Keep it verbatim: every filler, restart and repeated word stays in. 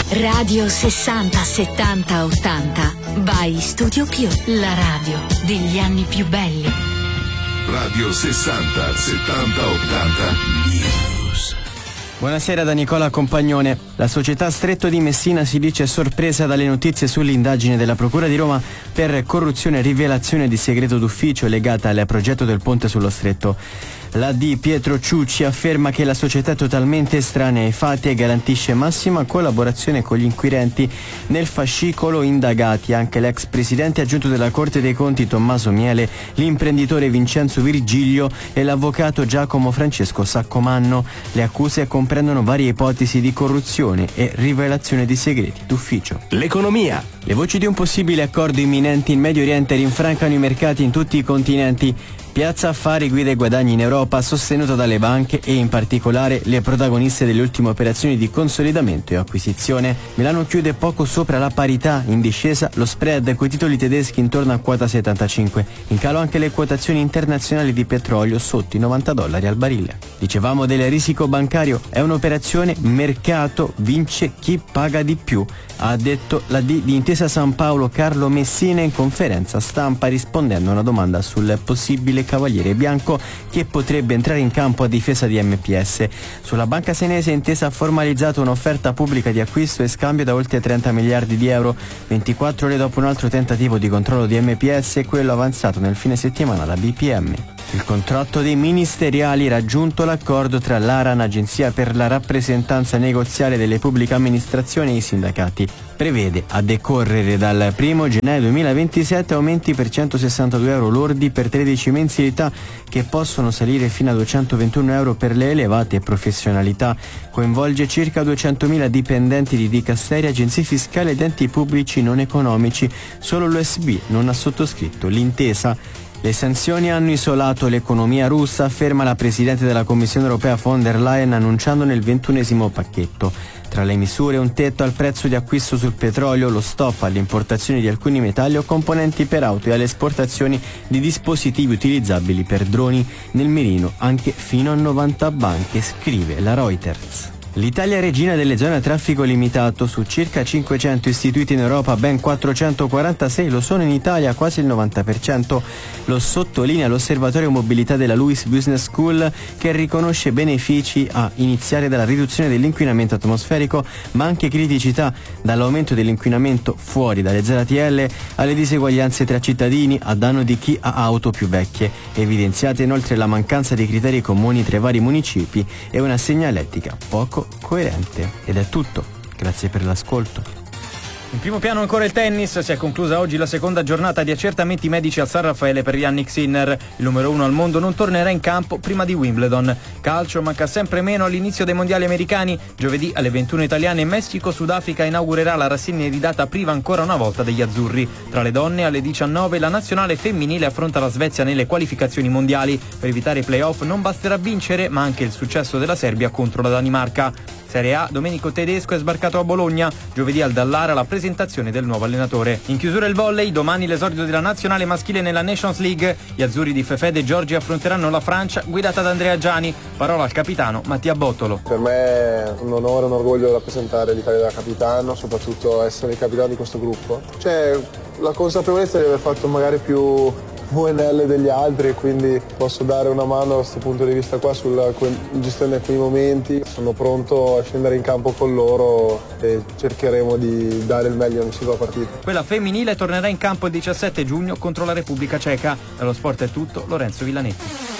Radio sessanta settanta ottanta by Studio Più, la radio degli anni più belli. Radio sessanta settanta ottanta News. Buonasera da Nicola Compagnone. La società Stretto di Messina si dice sorpresa dalle notizie sull'indagine della Procura di Roma per corruzione e rivelazione di segreto d'ufficio legata al progetto del ponte sullo Stretto. L'A D Pietro Ciucci afferma che la società è totalmente estranea ai fatti e garantisce massima collaborazione con gli inquirenti. Nel fascicolo indagati anche l'ex presidente aggiunto della Corte dei Conti Tommaso Miele, l'imprenditore Vincenzo Virgilio e l'avvocato Giacomo Francesco Saccomanno. Le accuse comprendono varie ipotesi di corruzione e rivelazione di segreti d'ufficio. L'economia. Le voci di un possibile accordo imminente in Medio Oriente rinfrancano i mercati in tutti i continenti. Piazza Affari guida i guadagni in Europa, sostenuta dalle banche e in particolare le protagoniste delle ultime operazioni di consolidamento e acquisizione. Milano chiude poco sopra la parità, in discesa lo spread coi titoli tedeschi intorno a quota settantacinque. In calo anche le quotazioni internazionali di petrolio sotto i novanta dollari al barile. Dicevamo del risico bancario, è un'operazione mercato, vince chi paga di più, ha detto la D di Intesa San Paolo Carlo Messina in conferenza stampa rispondendo a una domanda sul possibile Cavaliere Bianco che potrebbe entrare in campo a difesa di M P S. Sulla banca senese Intesa ha formalizzato un'offerta pubblica di acquisto e scambio da oltre trenta miliardi di euro, ventiquattro ore dopo un altro tentativo di controllo di M P S, quello avanzato nel fine settimana da B P M. Il contratto dei ministeriali, raggiunto l'accordo tra l'ARAN, Agenzia per la rappresentanza negoziale delle pubbliche amministrazioni, e i sindacati. Prevede a decorrere dal primo gennaio duemilaventisette aumenti per centosessantadue euro lordi per tredici mensilità che possono salire fino a duecentoventuno euro per le elevate professionalità. Coinvolge circa duecentomila dipendenti di dicasteri, agenzie fiscali ed enti pubblici non economici. Solo l'U S B non ha sottoscritto l'intesa. Le sanzioni hanno isolato l'economia russa, afferma la Presidente della Commissione Europea von der Leyen annunciando nel ventunesimo pacchetto. Tra le misure un tetto al prezzo di acquisto sul petrolio, lo stop alle importazioni di alcuni metalli o componenti per auto e alle esportazioni di dispositivi utilizzabili per droni, nel mirino anche fino a novanta banche, scrive la Reuters. L'Italia è regina delle zone a traffico limitato. Su circa cinquecento istituiti in Europa, ben quattrocentoquarantasei lo sono in Italia, quasi il novanta per cento. Lo sottolinea l'Osservatorio Mobilità della Luis Business School, che riconosce benefici a iniziare dalla riduzione dell'inquinamento atmosferico, ma anche criticità dall'aumento dell'inquinamento fuori dalle Z T L alle diseguaglianze tra cittadini a danno di chi ha auto più vecchie. Evidenziate inoltre la mancanza di criteri comuni tra i vari municipi e una segnaletica poco coerente. Ed è tutto. Grazie per l'ascolto. In primo piano ancora il tennis. Si è conclusa oggi la seconda giornata di accertamenti medici al San Raffaele per Jannik Sinner. Il numero uno al mondo non tornerà in campo prima di Wimbledon. Calcio, manca sempre meno all'inizio dei mondiali americani. Giovedì alle ventuno italiane Messico-Sudafrica inaugurerà la rassegna iridata priva ancora una volta degli azzurri. Tra le donne alle diciannove la nazionale femminile affronta la Svezia nelle qualificazioni mondiali. Per evitare i play-off non basterà vincere, ma anche il successo della Serbia contro la Danimarca. Serie A, Domenico Tedesco è sbarcato a Bologna. Giovedì al Dallara la presentazione del nuovo allenatore. In chiusura il volley, domani l'esordio della nazionale maschile nella Nations League. Gli azzurri di Fefede e Giorgi affronteranno la Francia, guidata da Andrea Giani. Parola al capitano Mattia Bottolo. Per me è un onore e un orgoglio rappresentare l'Italia da capitano, soprattutto essere il capitano di questo gruppo. C'è la consapevolezza di aver fatto magari più V N L degli altri, quindi posso dare una mano da questo punto di vista qua sulla gestione di quei momenti. Sono pronto a scendere in campo con loro e cercheremo di dare il meglio in singola partita. Quella femminile tornerà in campo il diciassette giugno contro la Repubblica Ceca. Dallo sport è tutto, Lorenzo Villanetti.